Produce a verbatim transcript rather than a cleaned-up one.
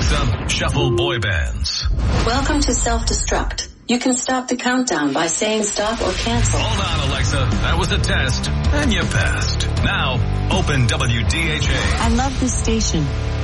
Alexa, shuffle boy bands. Welcome to Self-Destruct. You can stop the countdown by saying stop or cancel. Hold on, Alexa. That was a test, and you passed. Now, open W D H A. I love this station.